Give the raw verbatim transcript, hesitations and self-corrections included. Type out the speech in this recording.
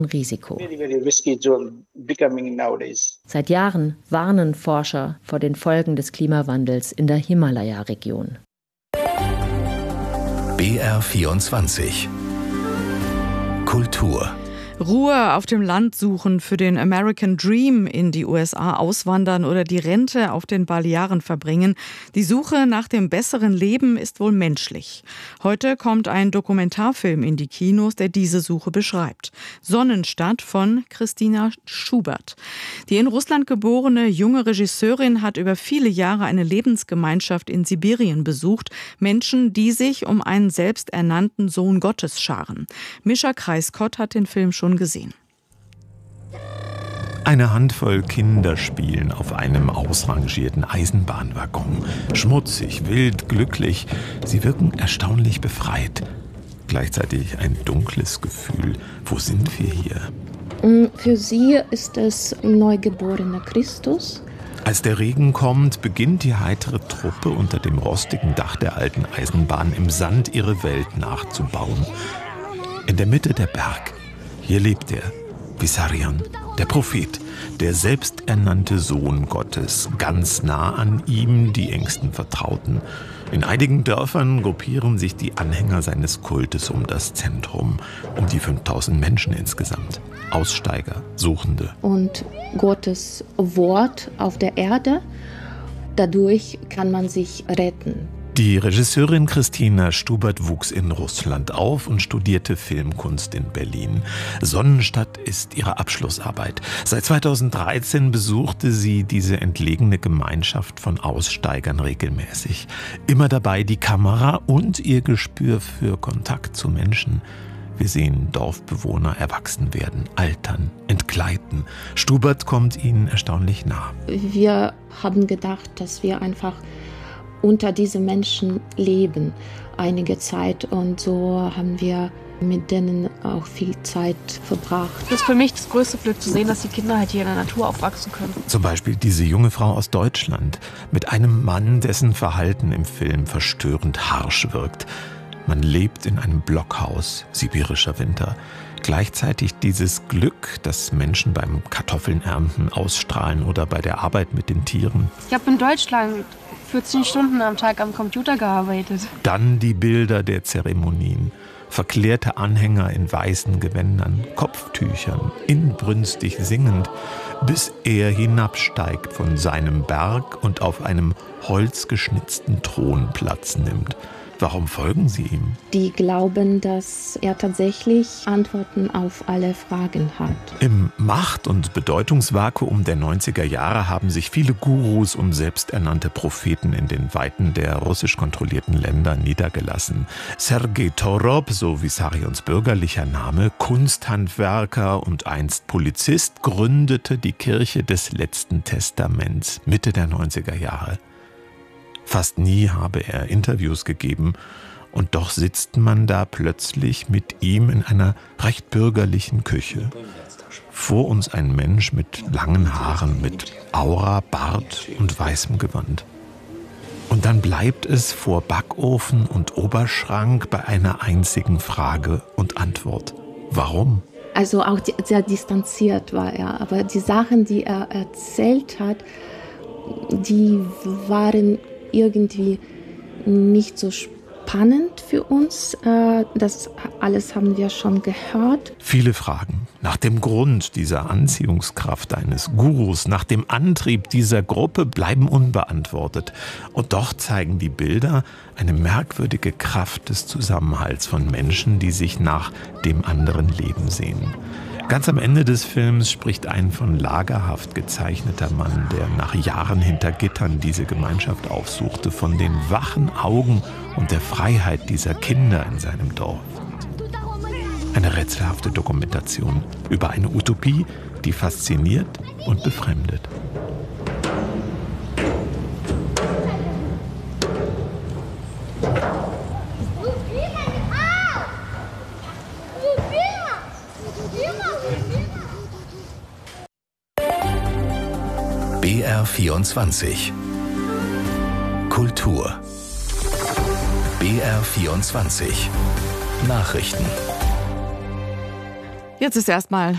Risiko. Seit Jahren warnen Forscher vor den Folgen des Klimawandels in der Himalaya-Region. B R vierundzwanzig Kultur. Ruhe auf dem Land suchen, für den American Dream in die U S A auswandern oder die Rente auf den Balearen verbringen. Die Suche nach dem besseren Leben ist wohl menschlich. Heute kommt ein Dokumentarfilm in die Kinos, der diese Suche beschreibt. Sonnenstadt von Christina Schubert. Die in Russland geborene junge Regisseurin hat über viele Jahre eine Lebensgemeinschaft in Sibirien besucht. Menschen, die sich um einen selbsternannten Sohn Gottes scharen. Mischa Kreiskott hat den Film schon gesehen. Eine Handvoll Kinder spielen auf einem ausrangierten Eisenbahnwaggon. Schmutzig, wild, glücklich. Sie wirken erstaunlich befreit. Gleichzeitig ein dunkles Gefühl. Wo sind wir hier? Für sie ist es neugeborener Christus. Als der Regen kommt, beginnt die heitere Truppe unter dem rostigen Dach der alten Eisenbahn im Sand ihre Welt nachzubauen. In der Mitte der Berg. Hier lebt er, Vissarion, der Prophet, der selbsternannte Sohn Gottes, ganz nah an ihm die engsten Vertrauten. In einigen Dörfern gruppieren sich die Anhänger seines Kultes um das Zentrum, um die fünftausend Menschen insgesamt. Aussteiger, Suchende. Und Gottes Wort auf der Erde, dadurch kann man sich retten. Die Regisseurin Christina Schubert wuchs in Russland auf und studierte Filmkunst in Berlin. Sonnenstadt ist ihre Abschlussarbeit. Seit zweitausenddreizehn besuchte sie diese entlegene Gemeinschaft von Aussteigern regelmäßig. Immer dabei die Kamera und ihr Gespür für Kontakt zu Menschen. Wir sehen Dorfbewohner erwachsen werden, altern, entgleiten. Schubert kommt ihnen erstaunlich nah. Wir haben gedacht, dass wir einfach unter diesen Menschen leben einige Zeit, und so haben wir mit denen auch viel Zeit verbracht. Das ist für mich das größte Glück zu sehen, dass die Kinder halt hier in der Natur aufwachsen können. Zum Beispiel diese junge Frau aus Deutschland mit einem Mann, dessen Verhalten im Film verstörend harsch wirkt. Man lebt in einem Blockhaus, sibirischer Winter. Gleichzeitig dieses Glück, das Menschen beim Kartoffelnernten ausstrahlen oder bei der Arbeit mit den Tieren. Ich habe in Deutschland vierzehn Stunden am Tag am Computer gearbeitet. Dann die Bilder der Zeremonien. Verklärte Anhänger in weißen Gewändern, Kopftüchern, inbrünstig singend, bis er hinabsteigt von seinem Berg und auf einem holzgeschnitzten Thron Platz nimmt. Warum folgen sie ihm? Die glauben, dass er tatsächlich Antworten auf alle Fragen hat. Im Macht- und Bedeutungsvakuum der neunziger Jahre haben sich viele Gurus und selbsternannte Propheten in den Weiten der russisch kontrollierten Länder niedergelassen. Sergei Torob, so Vissarions bürgerlicher Name, Kunsthandwerker und einst Polizist, gründete die Kirche des Letzten Testaments Mitte der neunziger Jahre. Fast nie habe er Interviews gegeben, und doch sitzt man da plötzlich mit ihm in einer recht bürgerlichen Küche. Vor uns ein Mensch mit langen Haaren, mit Aura, Bart und weißem Gewand. Und dann bleibt es vor Backofen und Oberschrank bei einer einzigen Frage und Antwort. Warum? Also auch sehr distanziert war er, aber die Sachen, die er erzählt hat, die waren irgendwie nicht so spannend für uns. Das alles haben wir schon gehört. Viele Fragen nach dem Grund dieser Anziehungskraft eines Gurus, nach dem Antrieb dieser Gruppe bleiben unbeantwortet. Und doch zeigen die Bilder eine merkwürdige Kraft des Zusammenhalts von Menschen, die sich nach dem anderen Leben sehen. Ganz am Ende des Films spricht ein von lagerhaft gezeichneter Mann, der nach Jahren hinter Gittern diese Gemeinschaft aufsuchte, von den wachen Augen und der Freiheit dieser Kinder in seinem Dorf. Eine rätselhafte Dokumentation über eine Utopie, die fasziniert und befremdet. B R vierundzwanzig Kultur. B R vierundzwanzig Nachrichten. Jetzt ist erstmal